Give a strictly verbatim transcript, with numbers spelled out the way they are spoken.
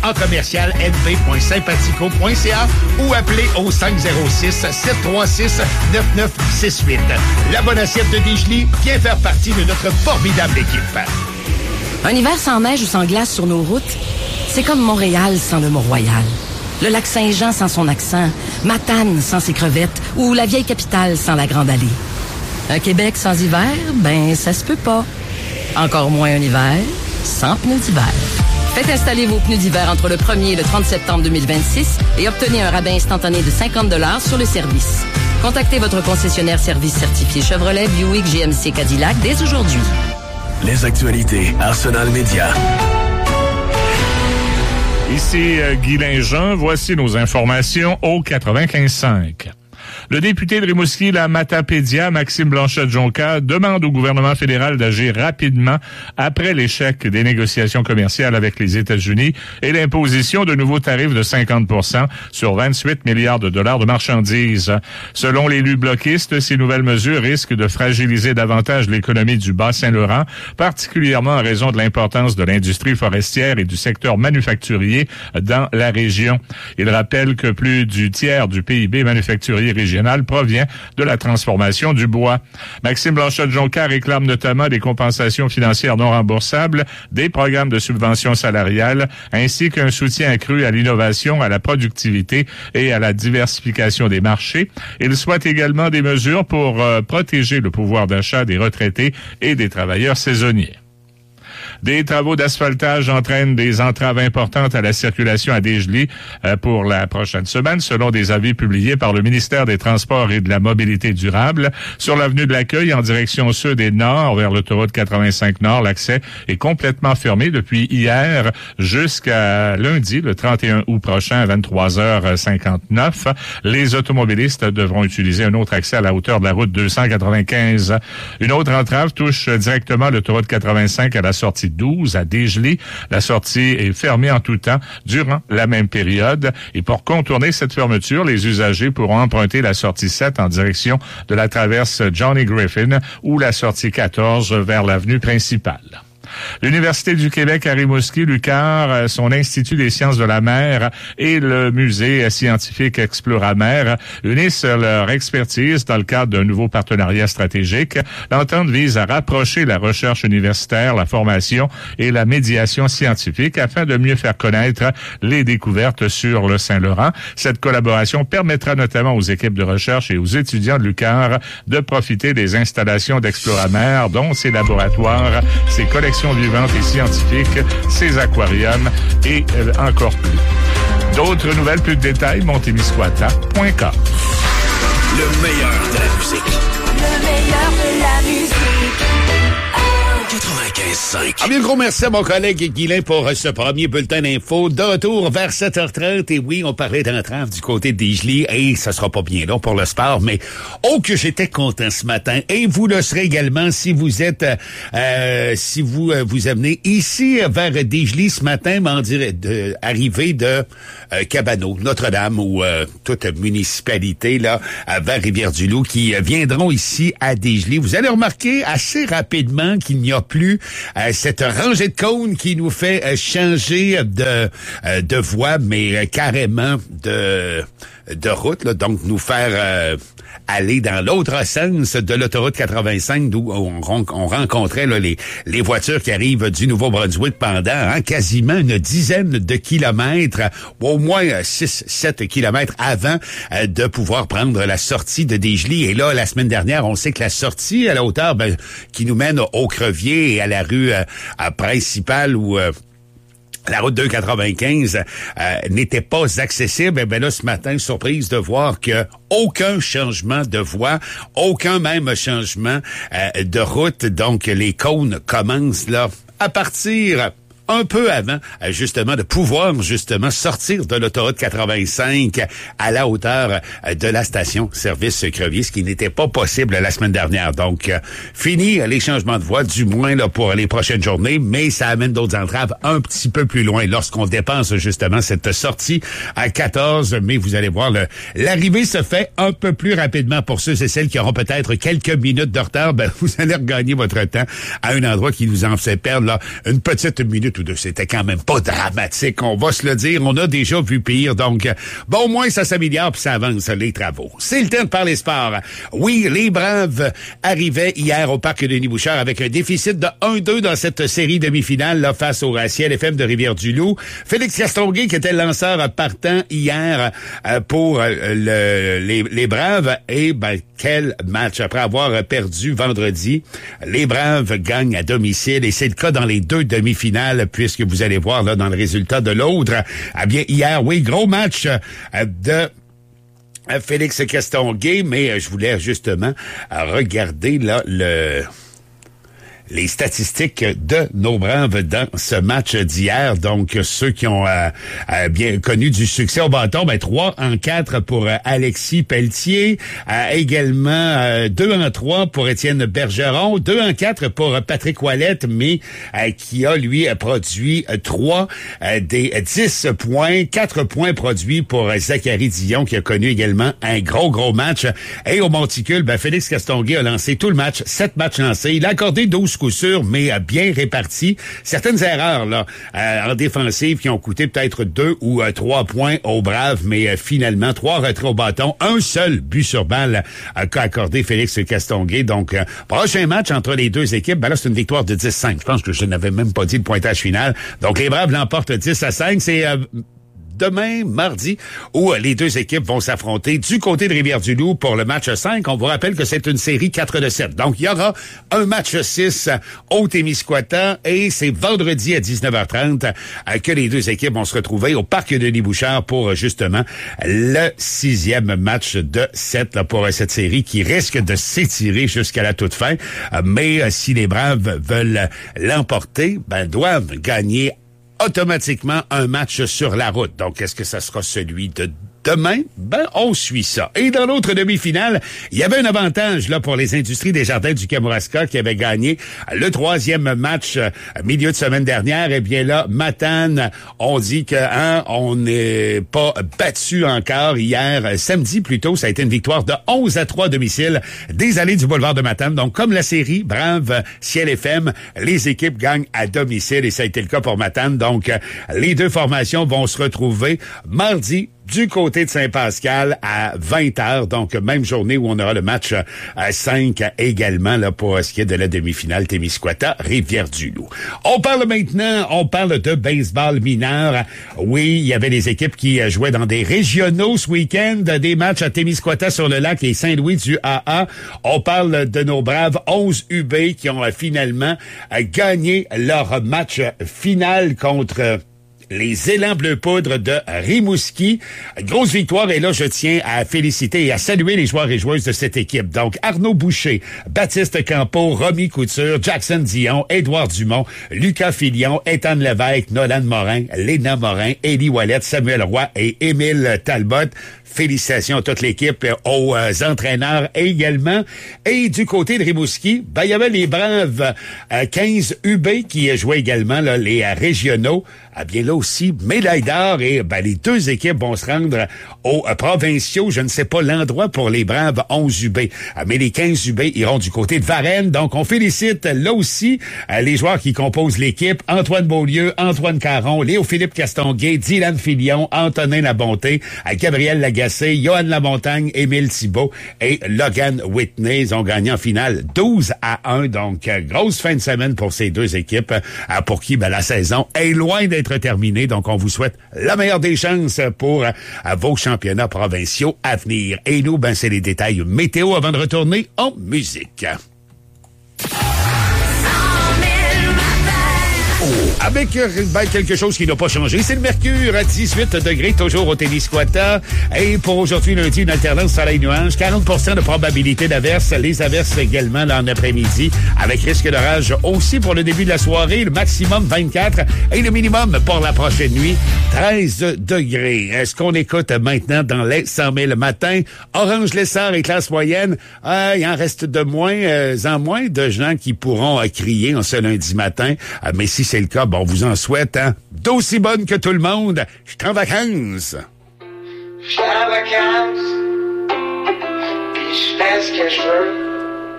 en commercial n v point sympathico point c a ou appelez au cinq zéro six, sept trois six, neuf neuf six huit. La bonne assiette de Desjely vient faire partie de notre formidable équipe. Un hiver sans neige ou sans glace sur nos routes, c'est comme Montréal sans le Mont-Royal. Le lac Saint-Jean sans son accent, Matane sans ses crevettes ou la vieille capitale sans la Grande Allée. Un Québec sans hiver, ben ça se peut pas. Encore moins un hiver sans pneus d'hiver. Faites installer vos pneus d'hiver entre le premier et le trente septembre deux mille vingt-six et obtenez un rabais instantané de cinquante dollars sur le service. Contactez votre concessionnaire service certifié Chevrolet, Buick, G M C, Cadillac dès aujourd'hui. Les actualités Arsenal Média. Ici euh, Guy Linjean, voici nos informations au quatre-vingt-quinze cinq. Le député de Rimouski, la Matapédia, Maxime Blanchette-Jonca, demande au gouvernement fédéral d'agir rapidement après l'échec des négociations commerciales avec les États-Unis et l'imposition de nouveaux tarifs de cinquante pour cent sur vingt-huit milliards de dollars de marchandises. Selon l'élu bloquiste, ces nouvelles mesures risquent de fragiliser davantage l'économie du Bas-Saint-Laurent, particulièrement en raison de l'importance de l'industrie forestière et du secteur manufacturier dans la région. Il rappelle que plus du tiers du P I B manufacturier régional provient de la transformation du bois. Maxime Blanchette-Jonca réclame notamment des compensations financières non remboursables, des programmes de subvention salariale, ainsi qu'un soutien accru à l'innovation, à la productivité et à la diversification des marchés. Il souhaite également des mesures pour euh, protéger le pouvoir d'achat des retraités et des travailleurs saisonniers. Des travaux d'asphaltage entraînent des entraves importantes à la circulation à Desjely euh, pour la prochaine semaine, selon des avis publiés par le ministère des Transports et de la Mobilité durable. Sur l'avenue de l'Accueil, en direction sud et nord, vers l'autoroute quatre-vingt-cinq Nord, l'accès est complètement fermé depuis hier jusqu'à lundi, le trente et un août prochain, à vingt-trois heures cinquante-neuf. Les automobilistes devront utiliser un autre accès à la hauteur de la route deux cent quatre-vingt-quinze. Une autre entrave touche directement l'autoroute quatre-vingt-cinq à la sortie douze à Desjely. La sortie est fermée en tout temps durant la même période. Et pour contourner cette fermeture, les usagers pourront emprunter la sortie sept en direction de la traverse Johnny Griffin ou la sortie quatorze vers l'avenue principale. L'Université du Québec à Rimouski, l'U Q A R, son Institut des sciences de la mer et le Musée scientifique Exploramer unissent leur expertise dans le cadre d'un nouveau partenariat stratégique. L'entente vise à rapprocher la recherche universitaire, la formation et la médiation scientifique afin de mieux faire connaître les découvertes sur le Saint-Laurent. Cette collaboration permettra notamment aux équipes de recherche et aux étudiants de l'U Q A R de profiter des installations d'Exploramer, dont ses laboratoires, ses collections vivantes et scientifiques, ses aquariums et euh, encore plus. D'autres nouvelles, plus de détails, montemisquata point com. Le meilleur de la musique. Le meilleur de la musique. quatre-vingt-quinze cinq. Ah, bien, gros merci à mon collègue Guilain pour ce premier bulletin d'info. De retour vers sept heures trente. Et oui, on parlait d'entrave du côté de Desjely. Et ça sera pas bien long pour le sport. Mais oh que j'étais content ce matin. Et vous le serez également si vous êtes, euh, si vous euh, vous amenez ici vers Desjely ce matin, mais on dirait de, arrivé de euh, Cabano, Notre-Dame ou euh, toute municipalité là, vers Rivière-du-Loup qui euh, viendront ici à Desjely. Vous allez remarquer assez rapidement qu'il n'y a plus euh, cette rangée de cônes qui nous fait euh, changer de euh, de voie, mais euh, carrément de de route, là, donc nous faire euh, aller dans l'autre sens de l'autoroute quatre-vingt-cinq, d'où on, on rencontrait là, les les voitures qui arrivent du Nouveau-Brunswick pendant hein, quasiment une dizaine de kilomètres, au moins six sept kilomètres avant euh, de pouvoir prendre la sortie de Desjely. Et là, la semaine dernière, on sait que la sortie à la hauteur ben, qui nous mène au Crevier et à la rue euh, à principale où euh, la route deux cent quatre-vingt-quinze euh, n'était pas accessible. Et ben là, ce matin, surprise de voir que aucun changement de voie, aucun même changement euh, de route. Donc, les cônes commencent là à partir un peu avant, justement, de pouvoir, justement, sortir de l'autoroute quatre-vingt-cinq à la hauteur de la station-service Crevier, ce qui n'était pas possible la semaine dernière. Donc, euh, fini les changements de voie, du moins là pour les prochaines journées, mais ça amène d'autres entraves un petit peu plus loin lorsqu'on dépense, justement, cette sortie à quatorze. Mais vous allez voir, le, l'arrivée se fait un peu plus rapidement pour ceux et celles qui auront peut-être quelques minutes de retard. Ben, vous allez regagner votre temps à un endroit qui nous en fait perdre là une petite minute ou deux. C'était quand même pas dramatique, on va se le dire. On a déjà vu pire, donc bon, au moins ça s'améliore puis ça avance les travaux. C'est le temps de parler sport. Oui, les Braves arrivaient hier au Parc Denis-Bouchard avec un déficit de un deux dans cette série demi-finale là, face au Ciel F M de Rivière-du-Loup. Félix Castonguay, qui était le lanceur partant hier euh, pour euh, le, les, les Braves, et ben quel match! Après avoir perdu vendredi, les Braves gagnent à domicile et c'est le cas dans les deux demi-finales, puisque vous allez voir là dans le résultat de l'autre. Eh bien, hier, oui, gros match euh, de Félix Castonguay, mais je voulais justement regarder là le... les statistiques de nos Braves dans ce match d'hier. Donc, ceux qui ont euh, euh, bien connu du succès au bâton, ben trois en quatre pour euh, Alexis Pelletier, euh, également euh, deux en trois pour Étienne Bergeron, deux en quatre pour euh, Patrick Ouellette, mais euh, qui a, lui, produit euh, trois euh, des dix points, quatre points produits pour euh, Zachary Dion, qui a connu également un gros, gros match. Et au monticule, ben, Félix Castonguay a lancé tout le match, sept matchs lancés. Il a accordé douze coup sûr, mais bien réparti. Certaines erreurs là euh, en défensive qui ont coûté peut-être deux ou euh, trois points aux Braves, mais euh, finalement, trois retraits au bâton, un seul but sur balle euh, qu'a accordé Félix Castonguay. Donc, euh, prochain match entre les deux équipes, ben là, c'est une victoire de dix cinq. Je pense que je n'avais même pas dit le pointage final. Donc, les Braves l'emportent dix à cinq. C'est... Euh, demain, mardi, où les deux équipes vont s'affronter du côté de Rivière-du-Loup pour le match cinq. On vous rappelle que c'est une série quatre de sept. Donc, il y aura un match six au Témiscouata et c'est vendredi à dix-neuf heures trente que les deux équipes vont se retrouver au Parc Denis-Bouchard pour justement le sixième match de sept là, pour cette série qui risque de s'étirer jusqu'à la toute fin. Mais si les Braves veulent l'emporter, ben doivent gagner automatiquement un match sur la route. Donc, est-ce que ça sera celui de demain? Ben, on suit ça. Et dans l'autre demi-finale, il y avait un avantage là pour les Industries des Jardins du Kamouraska qui avaient gagné le troisième match euh, milieu de semaine dernière. Eh bien là, Matane, on dit que hein, on n'est pas battu encore. Hier, euh, samedi plutôt, ça a été une victoire de onze à trois à domicile des Allées du boulevard de Matane. Donc, comme la série Brave Ciel F M, les équipes gagnent à domicile et ça a été le cas pour Matane. Donc, euh, les deux formations vont se retrouver mardi du côté de Saint-Pascal à vingt heures, donc même journée où on aura le match à cinq également là pour ce qui est de la demi-finale Témiscouata Rivière-du-Loup. On parle maintenant, on parle de baseball mineur. Oui, il y avait des équipes qui jouaient dans des régionaux ce week-end, des matchs à Témiscouata sur le lac et Saint-Louis du A A. On parle de nos braves onze U B qui ont finalement gagné leur match final contre les Élans Bleu Poudre de Rimouski. Grosse victoire et là, je tiens à féliciter et à saluer les joueurs et joueuses de cette équipe. Donc, Arnaud Boucher, Baptiste Campeau, Romy Couture, Jackson Dion, Édouard Dumont, Lucas Filion, Étienne Lévesque, Nolan Morin, Léna Morin, Élie Ouellette, Samuel Roy et Émile Talbot. Félicitations à toute l'équipe, aux euh, entraîneurs également. Et du côté de Rimouski, ben, il y avait les braves euh, quinze U B qui jouaient également là, les euh, régionaux. Ah bien là aussi, médaille d'or et ben, les deux équipes vont se rendre aux euh, provinciaux. Je ne sais pas l'endroit pour les braves onze U B. Ah, mais les quinze U B iront du côté de Varennes. Donc, on félicite là aussi euh, les joueurs qui composent l'équipe. Antoine Beaulieu, Antoine Caron, Léo-Philippe Castonguay, Dylan Filion, Antonin Labonté, euh, Gabriel Lagacé, Johan Lamontagne, Émile Thibault et Logan Whitney. Ils ont gagné en finale douze à un. Donc, euh, grosse fin de semaine pour ces deux équipes euh, pour qui ben, la saison est loin d'être terminée. Donc, on vous souhaite la meilleure des chances pour euh, vos championnats provinciaux à venir. Et nous, ben, c'est les détails météo avant de retourner en musique. Avec ben, quelque chose qui n'a pas changé, c'est le mercure à dix-huit degrés, toujours au Témiscouata. Et pour aujourd'hui, lundi, une alternance soleil-nuage, quarante pour cent de probabilité d'averse. Les averses également là, en après-midi, avec risque d'orage aussi pour le début de la soirée. Le maximum vingt-quatre et le minimum pour la prochaine nuit, treize degrés. Est-ce qu'on écoute maintenant dans les cent mille matin? Orange Lessard et classe moyenne. Euh, il en reste de moins euh, en moins de gens qui pourront euh, crier en ce lundi matin. Euh, mais si c'est le cas, bon, on vous en souhaite, hein, d'aussi bonne que tout le monde. Je suis en vacances. Je suis en vacances. Puis je fais ce que je veux.